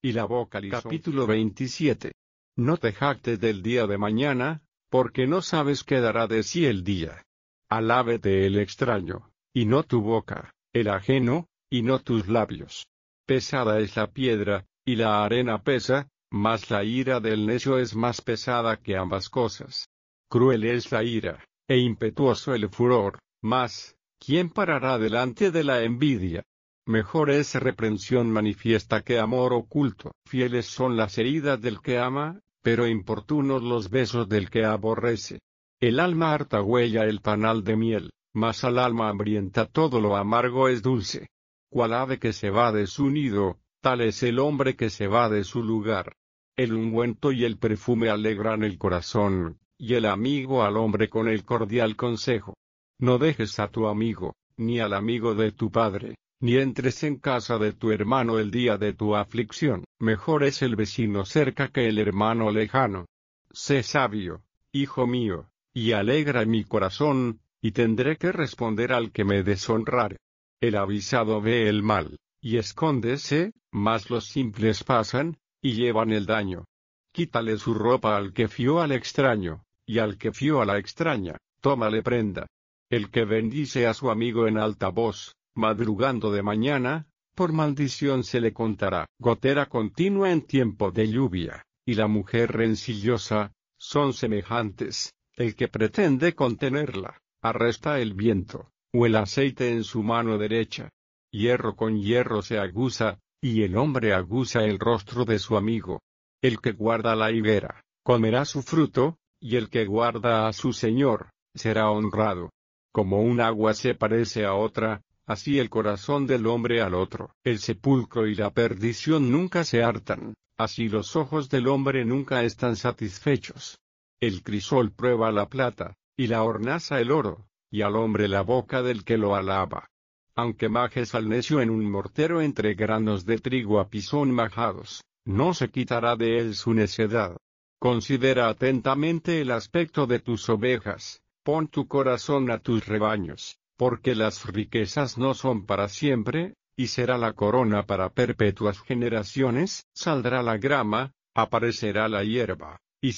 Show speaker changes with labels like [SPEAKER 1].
[SPEAKER 1] y la boca lisonjera. Capítulo 27. No te jactes del día de mañana, porque no sabes qué dará de sí el día. Alábete el extraño, y no tu boca, el ajeno, y no tus labios. Pesada es la piedra, y la arena pesa, mas la ira del necio es más pesada que ambas cosas. Cruel es la ira, e impetuoso el furor, mas, ¿quién parará delante de la envidia? Mejor es reprensión manifiesta que amor oculto. Fieles son las heridas del que ama, pero importunos los besos del que aborrece. El alma harta huella el panal de miel, mas al alma hambrienta todo lo amargo es dulce. Cual ave que se va de su nido, tal es el hombre que se va de su lugar. El ungüento y el perfume alegran el corazón, y el amigo al hombre con el cordial consejo. No dejes a tu amigo, ni al amigo de tu padre, ni entres en casa de tu hermano el día de tu aflicción. Mejor es el vecino cerca que el hermano lejano. Sé sabio, hijo mío, y alegra mi corazón, y tendré que responder al que me deshonrare. El avisado ve el mal, y escóndese, mas los simples pasan, y llevan el daño. Quítale su ropa al que fió al extraño, y al que fió a la extraña, tómale prenda. El que bendice a su amigo en alta voz, madrugando de mañana, por maldición se le contará. Gotera continua en tiempo de lluvia, y la mujer rencillosa, son semejantes. El que pretende contenerla, arresta el viento, o el aceite en su mano derecha. Hierro con hierro se aguza, y el hombre aguza el rostro de su amigo. El que guarda la higuera, comerá su fruto, y el que guarda a su señor, será honrado. Como un agua se parece a otra, así el corazón del hombre al otro. El sepulcro y la perdición nunca se hartan, así los ojos del hombre nunca están satisfechos. El crisol prueba la plata, y la hornaza el oro, y al hombre la boca del que lo alaba. Aunque majes al necio en un mortero entre granos de trigo a pisón majados, no se quitará de él su necedad. Considera atentamente el aspecto de tus ovejas, pon tu corazón a tus rebaños, porque las riquezas no son para siempre, y será la corona para perpetuas generaciones. Saldrá la grama, aparecerá la hierba,